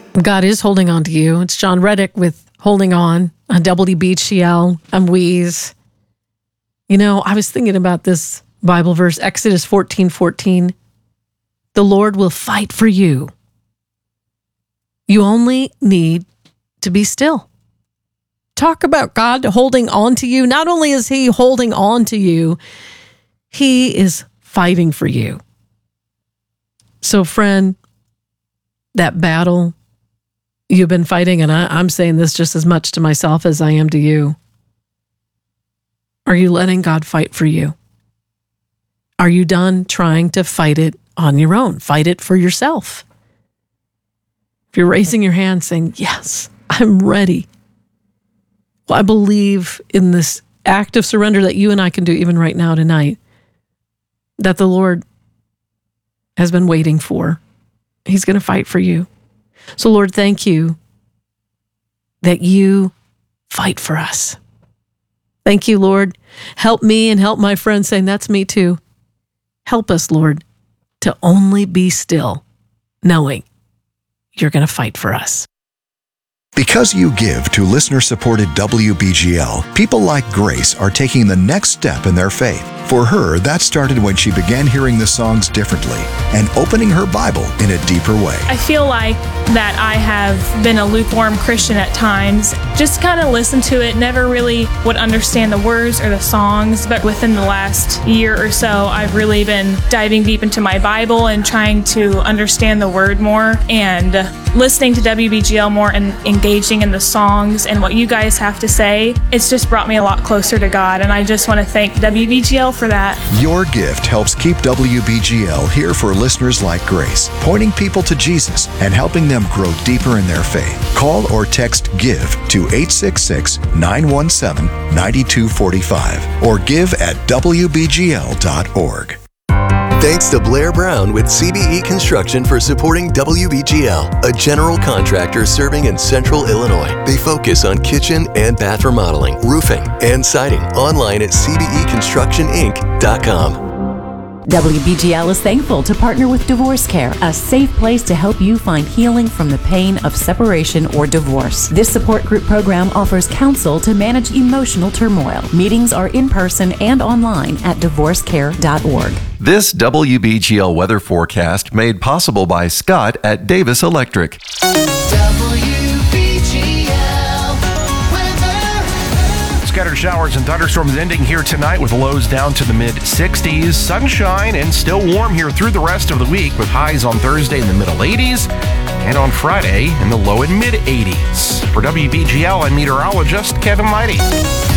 God is holding on to you. It's John Reddick with Holding On on WBGL. I'm Weeze. You know, I was thinking about this Bible verse, Exodus 14:14. The Lord will fight for you. You only need to be still. Talk about God holding on to you. Not only is he holding on to you, he is fighting for you. So friend, that battle you've been fighting, and I'm saying this just as much to myself as I am to you. Are you letting God fight for you? Are you done trying to fight it on your own? Fight it for yourself. If you're raising your hand saying, yes, I'm ready. Well, I believe in this act of surrender that you and I can do even right now tonight, that the Lord has been waiting for. He's going to fight for you. So Lord, thank you that you fight for us. Thank you, Lord. Help me and help my friends saying, that's me too. Help us, Lord, to only be still, knowing you're going to fight for us. Because you give to listener-supported WBGL, people like Grace are taking the next step in their faith. For her, that started when she began hearing the songs differently and opening her Bible in a deeper way. I feel like that I have been a lukewarm Christian at times. Just kind of listened to it, never really would understand the words or the songs. But within the last year or so, I've really been diving deep into my Bible and trying to understand the Word more and listening to WBGL more and engaging in the songs and what you guys have to say. It's just brought me a lot closer to God, and I just want to thank WBGL for that. Your gift helps keep WBGL here for listeners like Grace, pointing people to Jesus and helping them grow deeper in their faith. Call or text GIVE to 866-917-9245 or give at WBGL.org. Thanks to Blair Brown with CBE Construction for supporting WBGL, a general contractor serving in Central Illinois. They focus on kitchen and bath remodeling, roofing, and siding. Online at cbeconstructioninc.com. WBGL is thankful to partner with Divorce Care, a safe place to help you find healing from the pain of separation or divorce. This support group program offers counsel to manage emotional turmoil. Meetings are in person and online at divorcecare.org. This WBGL weather forecast made possible by Scott at Davis Electric. Scattered showers and thunderstorms ending here tonight with lows down to the mid-60s. Sunshine and still warm here through the rest of the week with highs on Thursday in the middle 80s and on Friday in the low and mid 80s. For WBGL, I'm meteorologist Kevin Leidy.